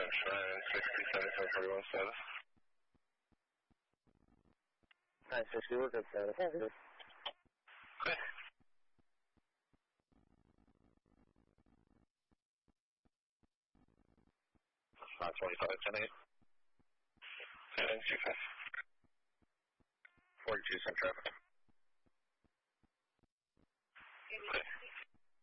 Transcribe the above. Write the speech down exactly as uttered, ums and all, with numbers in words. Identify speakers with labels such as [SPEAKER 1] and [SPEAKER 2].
[SPEAKER 1] Sunshine, sixty, seventy-seven, forty-one status.
[SPEAKER 2] nine sixty, we're good status.
[SPEAKER 1] Okay. nine twenty-five, ten eight. ten two five. forty-two, some traffic. Okay.